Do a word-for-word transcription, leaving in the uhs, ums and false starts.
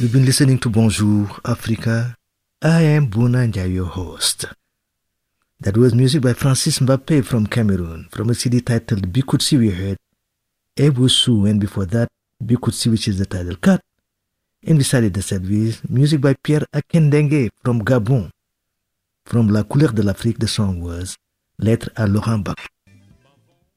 You've been listening to Bonjour Africa. I am Bouna Ndiaye, your host. That was music by Francis Mbappe from Cameroon, from a C D titled Bikutsi we heard Ebusu, and before that, Bikutsi, which is the title cut. And beside the service, music by Pierre Akendenge from Gabon. From La Couleur de l'Afrique, the song was Lettre à Laurent Gbagbo.